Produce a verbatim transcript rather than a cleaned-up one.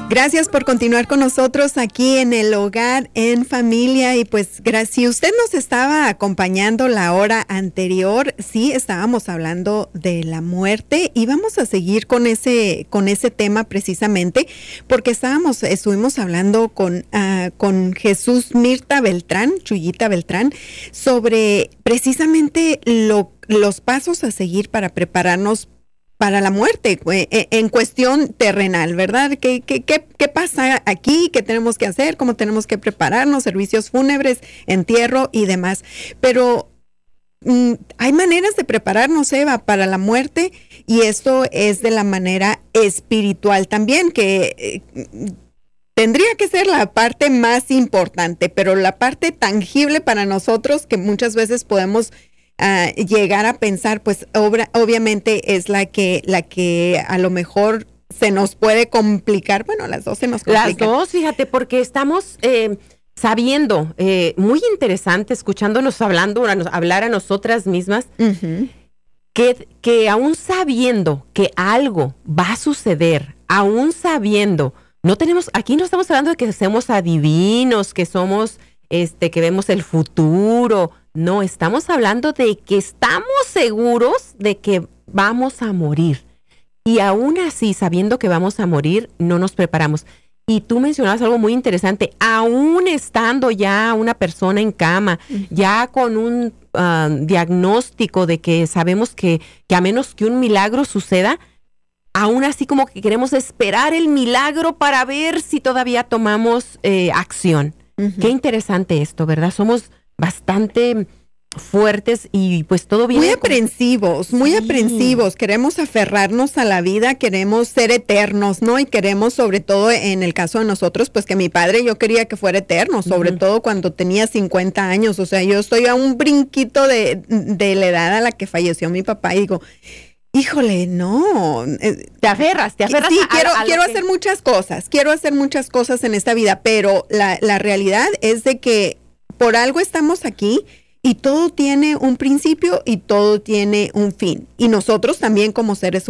Gracias por continuar con nosotros aquí en el Hogar en Familia. Y pues, si usted nos estaba acompañando la hora anterior, sí, estábamos hablando de la muerte y vamos a seguir con ese, con ese tema precisamente, porque estábamos, estuvimos hablando con, uh, con Jesús Mirta Beltrán, Chuyita Beltrán, sobre precisamente lo, los pasos a seguir para prepararnos para la muerte, en cuestión terrenal, ¿verdad? ¿Qué, qué, qué, qué pasa aquí? ¿Qué tenemos que hacer? ¿Cómo tenemos que prepararnos? Servicios fúnebres, entierro y demás. Pero mm, hay maneras de prepararnos, Eva, para la muerte, y esto es de la manera espiritual también, que eh, tendría que ser la parte más importante, pero la parte tangible para nosotros, que muchas veces podemos Uh, llegar a pensar, pues obra, obviamente es la que la que a lo mejor se nos puede complicar. Bueno, las dos se nos complican. Las dos, fíjate, porque estamos eh, sabiendo, eh, muy interesante, escuchándonos hablando, hablar a nosotras mismas, uh-huh. que, que aún sabiendo que algo va a suceder, aún sabiendo, no tenemos, aquí no estamos hablando de que somos adivinos, que somos, este, que vemos el futuro. No, estamos hablando de que estamos seguros de que vamos a morir. Y aún así, sabiendo que vamos a morir, no nos preparamos. Y tú mencionabas algo muy interesante. Aún estando ya una persona en cama, uh-huh. ya con un uh, diagnóstico de que sabemos que, que a menos que un milagro suceda, aún así como que queremos esperar el milagro para ver si todavía tomamos eh, acción. Uh-huh. Qué interesante esto, ¿verdad? Somos bastante fuertes y pues todo bien. Muy aprensivos, con... muy sí. aprensivos. Queremos aferrarnos a la vida, queremos ser eternos, ¿no? Y queremos, sobre todo en el caso de nosotros, pues que mi padre, yo quería que fuera eterno, sobre uh-huh. todo cuando tenía cincuenta años. O sea, yo estoy a un brinquito de, de la edad a la que falleció mi papá y digo, híjole, no. Te aferras, te aferras. Sí, a, quiero, a quiero que... hacer muchas cosas, quiero hacer muchas cosas en esta vida, pero la, la realidad es de que por algo estamos aquí y todo tiene un principio y todo tiene un fin. Y nosotros también como seres